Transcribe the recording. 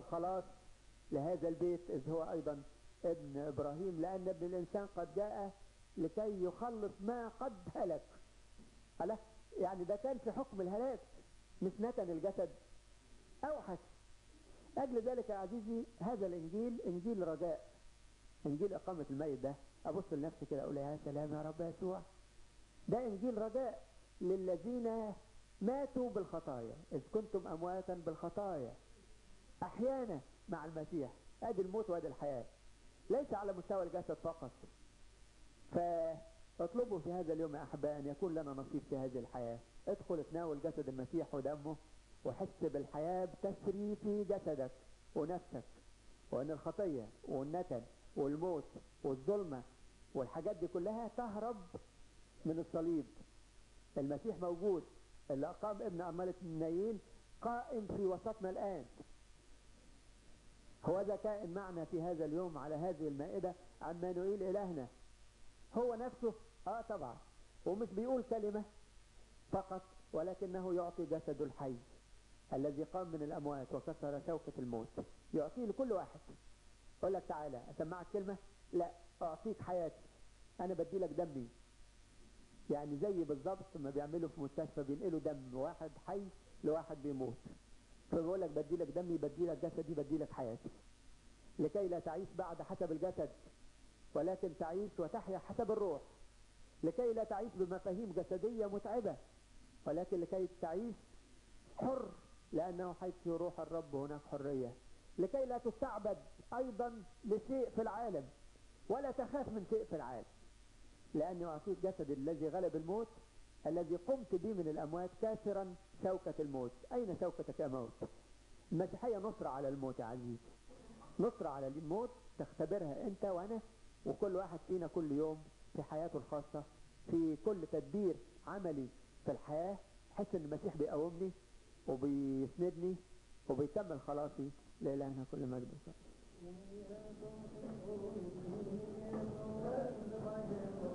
الخلاص لهذا البيت إذ هو أيضا ابن إبراهيم، لأن ابن الإنسان قد جاء لكي يخلص ما قد هلك. ألا يعني ده كان في حكم الهلاك، مش نتن الجسد أوحش. أجل ذلك يا عزيزي هذا الإنجيل إنجيل رجاء، إنجيل إقامة الميت ده. أبص لنفسي كده أقول يا سلام يا رب يسوع، ده إنجيل رجاء للذين ماتوا بالخطايا، إذ كنتم أمواتا بالخطايا أحيانا مع المسيح. أدي الموت وأدي الحياة، ليس على مستوى الجسد فقط. فاطلبوا في هذا اليوم يا أحباء أن يكون لنا نصيب في هذه الحياة. ادخل تناول جسد المسيح ودمه وحس بالحياة بتسري في جسدك ونفسك، وأن الخطية والنتن والموت والظلمة والحاجات دي كلها تهرب من الصليب. المسيح موجود، اللي أقام ابن أرملة النايين قائم في وسطنا الآن. هو ذا كائن معنا في هذا اليوم على هذه المائدة، عمانوئيل إلهنا. هو نفسه طبعا، ومش بيقول كلمة فقط، ولكنه يعطي جسده الحي الذي قام من الأموات وكسر شوكة الموت، يعطيه لكل واحد. يقول لك تعالى أسمعك كلمة، لا أعطيك حياتي، أنا بدي لك دمي. يعني زي بالظبط ما بيعملوا في مستشفى، بينقلوا دم واحد حي لواحد بيموت، فبيقول لك بدي لك دمي، بدي لك جسدي، بدي لك حياتي، لكي لا تعيش بعد حسب الجسد ولكن تعيش وتحيا حسب الروح، لكي لا تعيش بمفاهيم جسدية متعبة ولكن لكي تعيش حر، لأنه حيث روح الرب هناك حرية، لكي لا تستعبد أيضا لشيء في العالم ولا تخاف من شيء في العالم، لأني أعطيك جسد الذي غلب الموت، الذي قمت به من الأموات كاسرا شوكة الموت. أين شوكتك يا موت؟ المسيحية نصرة على الموت يا عزيزي، نصرة على الموت تختبرها أنت وأنا وكل واحد فينا كل يوم في حياته الخاصة، في كل تدبير عملي في الحياة، حس أن المسيح بيقومني وبيسندني وبيكمل خلاصي. لإلهنا كل مجد.